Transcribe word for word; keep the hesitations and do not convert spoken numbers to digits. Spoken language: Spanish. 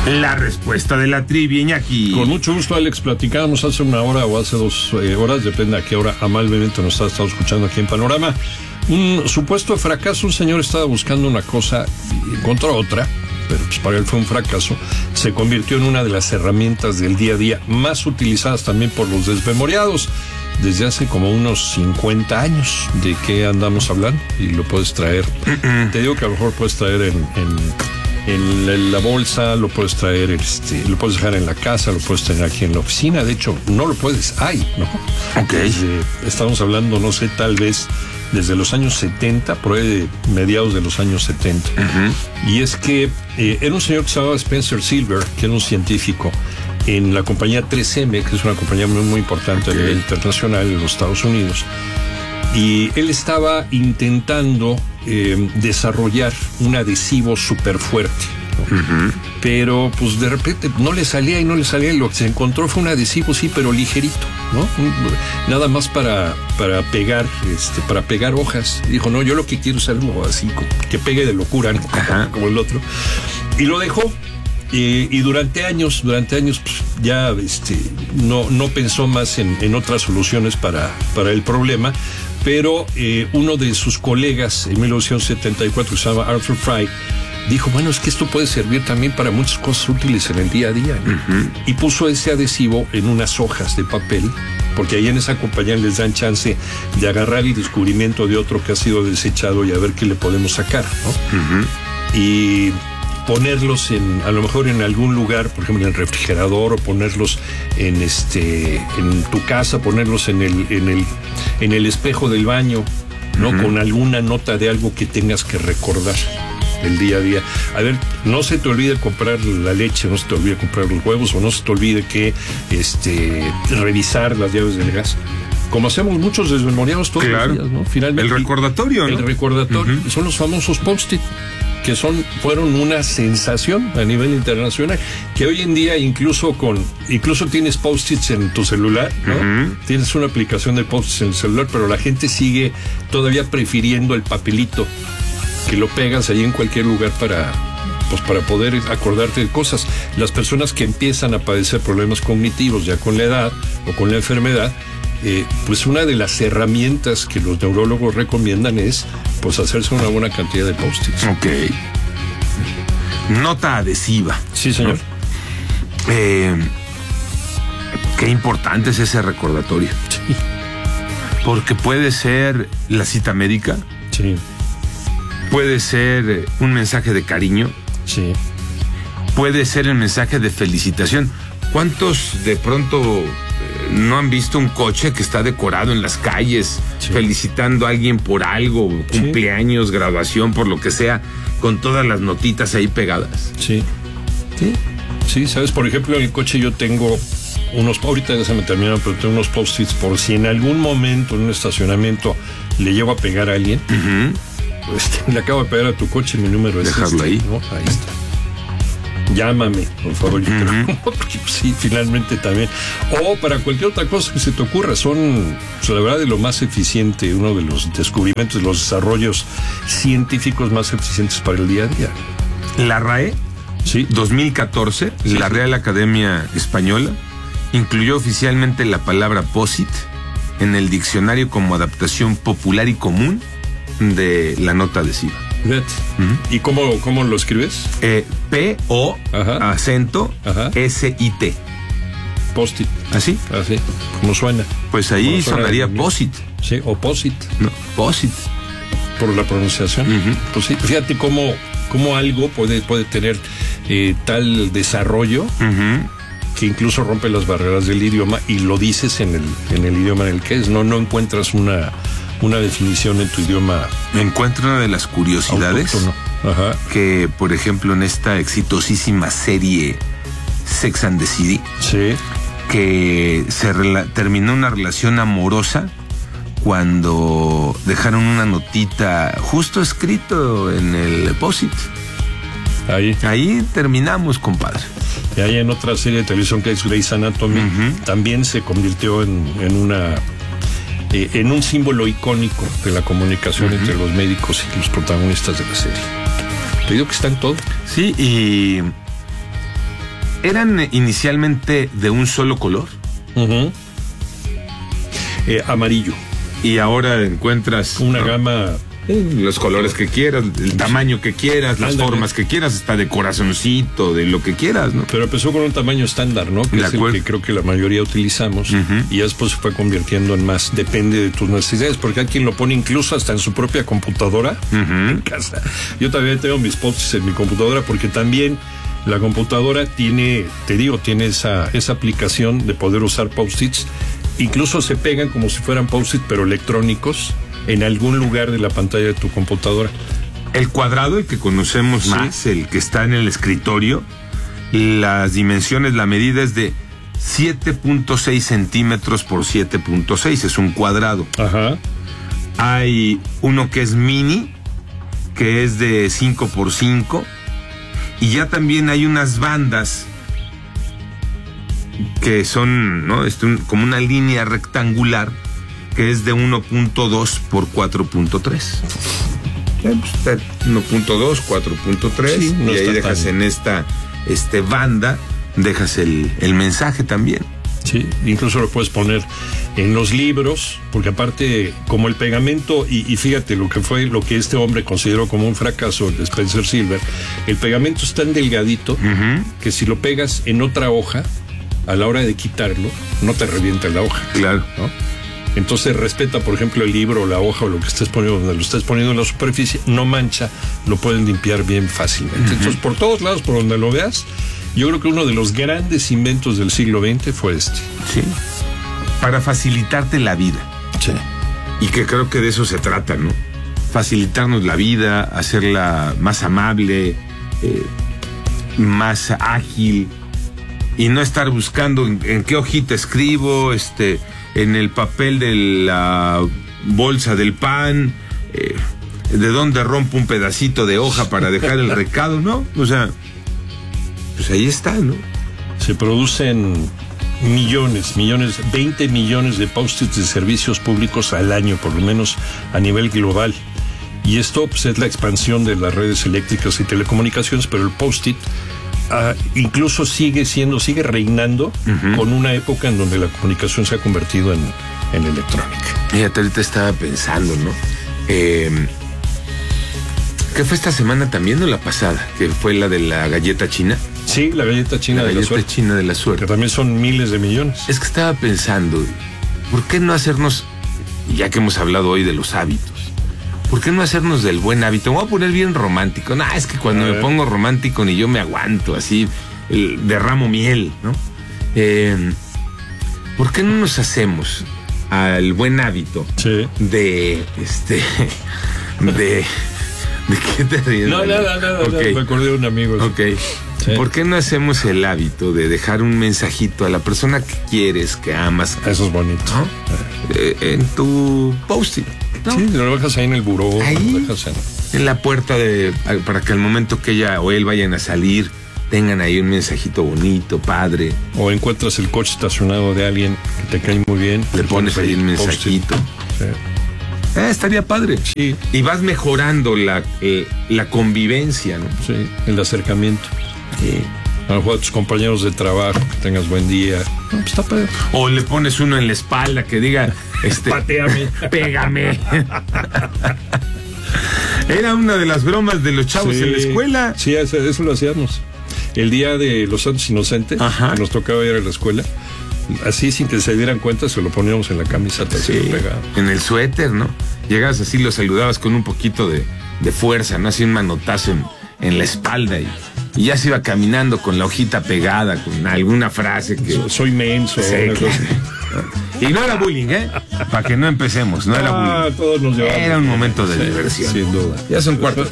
La respuesta de la trivia, Iñaki. Con mucho gusto, Alex. Platicábamos hace una hora o hace dos eh, horas, depende a qué hora amablemente nos ha estado escuchando aquí en Panorama. Un supuesto fracaso, un señor estaba buscando una cosa y encontró otra, pero pues para él fue un fracaso. Se convirtió en una de las herramientas del día a día más utilizadas también por los desmemoriados desde hace como unos cincuenta años. ¿De qué andamos hablando? Y lo puedes traer. Mm-mm. Te digo que a lo mejor puedes traer en... en En la, en la bolsa, lo puedes traer, este, lo puedes dejar en la casa, lo puedes tener aquí en la oficina. De hecho, no lo puedes, hay, ¿no? Ok. Desde, estamos hablando, no sé, tal vez desde los años setenta, por ahí de mediados de los años setenta. Uh-huh. Y es que eh, era un señor que se llamaba Spencer Silver, que era un científico en la compañía tres eme, que es una compañía muy, muy importante okay. a nivel internacional en los Estados Unidos. Y él estaba intentando eh, desarrollar un adhesivo súper fuerte, ¿no? Uh-huh. Pero pues de repente no le salía y no le salía, y lo que se encontró fue un adhesivo sí, pero ligerito, ¿no? Un, nada más para, para pegar, este, para pegar hojas. Dijo, no, yo lo que quiero es algo así, como, que pegue de locura, ¿no? Uh-huh. Como el otro. Y lo dejó. Y, y durante años, durante años, pues, ya este, no, no pensó más en, en otras soluciones para, para el problema, pero eh, uno de sus colegas en mil novecientos setenta y cuatro, que se llama Arthur Fry, dijo, bueno, es que esto puede servir también para muchas cosas útiles en el día a día, ¿no? Uh-huh. Y puso ese adhesivo en unas hojas de papel, porque ahí en esa compañía les dan chance de agarrar el descubrimiento de otro que ha sido desechado y a ver qué le podemos sacar, ¿no? Uh-huh. Y ponerlos en, a lo mejor en algún lugar, por ejemplo en el refrigerador, o ponerlos en este, en tu casa, ponerlos en el, en el, en el espejo del baño, ¿no? Uh-huh. Con alguna nota de algo que tengas que recordar del día a día. A ver, no se te olvide comprar la leche, no se te olvide comprar los huevos, o no se te olvide que este revisar las llaves del gas. Como hacemos muchos desmemoriados todos claro. los días, ¿no? Finalmente. El recordatorio, ¿no? El recordatorio. Uh-huh. Son los famosos post-it, que son, fueron una sensación a nivel internacional, que hoy en día incluso con, incluso tienes post-its en tu celular, ¿no? Uh-huh. Tienes una aplicación de post-its en el celular, pero la gente sigue todavía prefiriendo el papelito, que lo pegas ahí en cualquier lugar para, pues para poder acordarte de cosas. Las personas que empiezan a padecer problemas cognitivos ya con la edad o con la enfermedad, Eh, pues una de las herramientas que los neurólogos recomiendan es pues hacerse una buena cantidad de post-its. Ok. Nota adhesiva. Sí, señor. ¿No? Eh, qué importante es ese recordatorio. Sí. Porque puede ser la cita médica. Sí. Puede ser un mensaje de cariño. Sí. Puede ser el mensaje de felicitación. ¿Cuántos de pronto no han visto un coche que está decorado en las calles, sí, felicitando a alguien por algo, cumpleaños, sí, graduación, por lo que sea, con todas las notitas ahí pegadas? Sí. Sí. Sí, sabes, por ejemplo, en el coche yo tengo unos, ahorita ya se me terminaron, pero tengo unos post-its por si en algún momento en un estacionamiento le llego a pegar a alguien. Uh-huh. Pues le acabo de pegar a tu coche, mi número es dejarlo este, ahí. ¿no? Ahí está. Llámame, por favor. Yo uh-huh. creo, porque sí, finalmente también. O para cualquier otra cosa que se te ocurra. Son, pues, la verdad, de lo más eficiente, uno de los descubrimientos, de los desarrollos científicos más eficientes para el día a día. La R A E, sí, dos mil catorce, sí, la Real Academia Española incluyó oficialmente la palabra post-it en el diccionario como adaptación popular y común de la nota adhesiva. Uh-huh. ¿Y cómo, cómo lo escribes? Eh, P O Ajá. acento Ajá. S I T. Post-it. ¿Así? Así, como suena. Pues ahí sonaría post-it. Sí, o post-it. No, post-it. Por la pronunciación. Uh-huh. Pues sí, fíjate cómo, cómo algo puede, puede tener eh, tal desarrollo uh-huh. que incluso rompe las barreras del idioma y lo dices en el, en el idioma en el que es. No, no encuentras una... una definición en tu idioma. Me encuentro una de las curiosidades Ajá. que, por ejemplo, en esta exitosísima serie Sex and the City, sí, que se rela- terminó una relación amorosa cuando dejaron una notita justo escrito en el post-it. Ahí. Ahí terminamos, compadre. Y ahí en otra serie de televisión que es Grey's Anatomy, uh-huh. también se convirtió en, en una eh, en un símbolo icónico de la comunicación uh-huh. entre los médicos y los protagonistas de la serie. Te digo que está en todo. Sí, y ¿Eran inicialmente de un solo color? Uh-huh. Eh, amarillo. Y ahora encuentras una ¿no? gama, los colores que quieras, el tamaño que quieras, las Ándale. formas que quieras, hasta de corazoncito, de lo que quieras, ¿no? Pero empezó con un tamaño estándar, ¿no? Que De es el acuerdo. que creo que la mayoría utilizamos. Ujú. Y ya después se fue convirtiendo en más. Depende de tus necesidades, porque hay quien lo pone incluso hasta en su propia computadora Ujú. en casa. Yo también tengo mis post-its en mi computadora porque también la computadora tiene, te digo, tiene esa, esa aplicación de poder usar post-its. Incluso se pegan como si fueran post-its, pero electrónicos, en algún lugar de la pantalla de tu computadora. El cuadrado, el que conocemos Sí. más, el que está en el escritorio, las dimensiones, la medida es de siete punto seis centímetros por siete punto seis, es un cuadrado. Ajá. Hay uno que es mini, que es de cinco por cinco, y ya también hay unas bandas que son, ¿no? Este, un, como una línea rectangular que es de uno punto dos por cuatro punto tres. Eh, pues, está uno punto dos, cuatro punto tres, Sí, no y ahí está dejas tan- en esta este, banda, dejas el, el mensaje también. Sí, incluso lo puedes poner en los libros, porque aparte, como el pegamento, y, y fíjate lo que fue, lo que este hombre consideró como un fracaso, el Spencer Silver, el pegamento es tan delgadito Uh-huh. que si lo pegas en otra hoja, a la hora de quitarlo, no te revienta la hoja, Claro. ¿no? Entonces respeta, por ejemplo, el libro o la hoja o lo que estés poniendo, donde lo estés poniendo en la superficie, no mancha, lo pueden limpiar bien fácilmente. Uh-huh. Entonces, por todos lados, por donde lo veas, yo creo que uno de los grandes inventos del siglo veinte fue este. Sí. Para facilitarte la vida. Sí. Y que creo que de eso se trata, ¿no? Facilitarnos la vida, hacerla más amable, eh, más ágil, y no estar buscando en, en qué hojita escribo, este, en el papel de la bolsa del pan, eh, de dónde rompo un pedacito de hoja para dejar el recado, ¿no? O sea, pues ahí está, ¿no? Se producen millones, millones, veinte millones de post-its de servicios públicos al año, por lo menos a nivel global. Y esto pues, es la expansión de las redes eléctricas y telecomunicaciones, pero el post-it uh, incluso sigue siendo, sigue reinando uh-huh. con una época en donde la comunicación se ha convertido en, en electrónica. Fíjate, ahorita estaba pensando, ¿no? Eh, ¿Qué fue esta semana también o la pasada? Que fue la de la galleta china. Sí, la galleta china la de galleta la suerte. china de la suerte. Que también son miles de millones. Es que estaba pensando, ¿por qué no hacernos, ya que hemos hablado hoy de los hábitos, ¿por qué no hacernos del buen hábito? Me voy a poner bien romántico. No, es que cuando me pongo romántico ni yo me aguanto, así, el, derramo miel, ¿no? Eh, ¿Por qué no nos hacemos al buen hábito sí. de, este, de... ¿De qué te ríes? No, nada, nada, okay. Me acordé de un amigo. Ok. Sí. ¿Por qué no hacemos el hábito de dejar un mensajito a la persona que quieres, que amas? Eso es bonito. ¿No? Eh, en tu post-it, ¿no? Sí, lo dejas ahí en el buró. Ahí, lo dejas en... en la puerta de, para que al momento que ella o él vayan a salir, tengan ahí un mensajito bonito, padre. O encuentras el coche estacionado de alguien que te cae muy bien. Le pones ahí un mensajito. Sí. Eh, estaría padre. Sí. Y vas mejorando la, eh, la convivencia, ¿no? Sí, el acercamiento. Sí. A lo mejor a tus compañeros de trabajo, que tengas buen día. No, pues está padre. O le pones uno en la espalda que diga, este, pateame, pégame. Era una de las bromas de los chavos sí. en la escuela. Sí, eso, eso lo hacíamos. El día de los Santos Inocentes, Ajá. que nos tocaba ir a la escuela, así sin que se dieran cuenta, se lo poníamos en la camiseta. Sí, en el suéter, ¿no? Llegabas así, lo saludabas con un poquito de, de fuerza, ¿no? Así un manotazo en, en la espalda y, y ya se iba caminando con la hojita pegada, con alguna frase que... So, soy menso. Sí, claro. cosa. Y no era bullying, ¿eh? Para que no empecemos, no era bullying. Ah, todos nos llevamos. Era un momento de sí, diversión. Sin duda. Ya son cuartos.